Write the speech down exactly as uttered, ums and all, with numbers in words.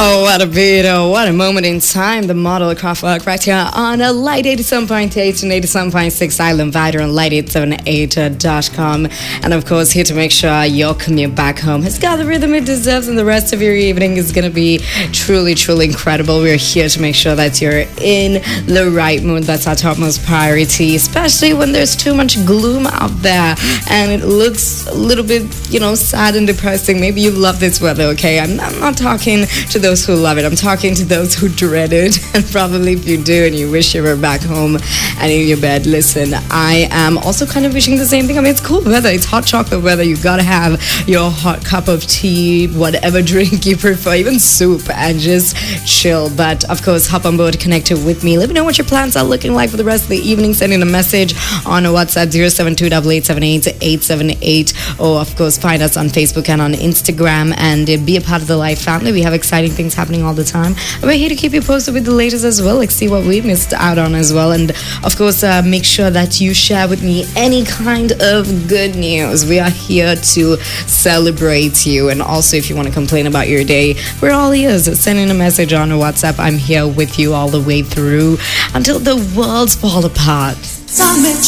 Oh, what a beat, oh, what a moment in time. The model Kraftwerk right here on a Light eighty-seven point eight and eighty-seven point six Island Vider on light eight seven eight dot com. And of course, here to make sure your commute back home has got the rhythm it deserves and the rest of your evening is going to be truly, truly incredible. We're here to make sure that you're in the right mood. That's our topmost priority, especially when there's too much gloom out there and it looks a little bit, you know, sad and depressing. Maybe you love this weather, okay? I'm not, I'm not talking to those who love it. I'm talking to those who dread it. And probably if you do and you wish you were back home and in your bed, listen, I am also kind of wishing the same thing. I mean, it's cool weather. It's hot chocolate weather. You gotta have your hot cup of tea, whatever drink you prefer, even soup, and just chill. But of course, hop on board, connect with me. Let me know what your plans are looking like for the rest of the evening. Send in a message on WhatsApp zero seven two eight eight seven eight eight seven eight. Or of course, find us on Facebook and on Instagram and be a part of the Life family. We have exciting things happening all the time. And we're here to keep you posted with the latest as well, like see what we missed out on as well. And of course, uh, make sure that you share with me any kind of good news. We are here to celebrate you. And also, if you want to complain about your day, we're all ears. Send in a message on WhatsApp. I'm here with you all the way through until the worlds fall apart. Summit